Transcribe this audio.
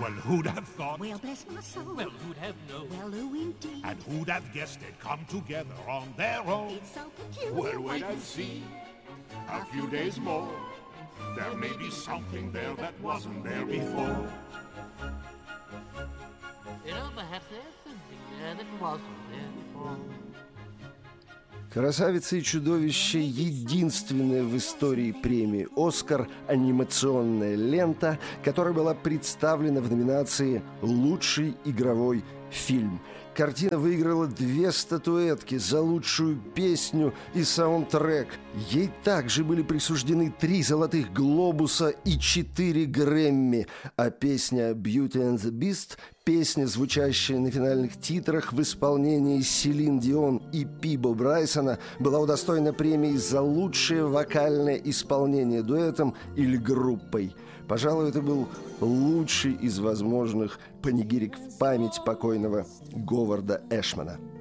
Well, who'd have thought? Well, bless my soul. Well, who'd have known? Well, who indeed? And who'd have guessed they'd come together on their own? It's so peculiar. Well, wait and see. A few days more. There may be something there that wasn't there before. You know, perhaps there's something there that wasn't there before. «Красавица и чудовище» — единственная в истории премии «Оскар» анимационная лента, которая была представлена в номинации «Лучший игровой фильм». Картина выиграла 2 статуэтки за лучшую песню и саундтрек. Ей также были присуждены 3 золотых глобуса и 4 Грэмми. А песня «Beauty and the Beast», песня, звучащая на финальных титрах в исполнении Селин Дион и Пибо Брайсона, была удостоена премии за лучшее вокальное исполнение дуэтом или группой. Пожалуй, это был лучший из возможных панигирик в память покойного Говарда Эшмана.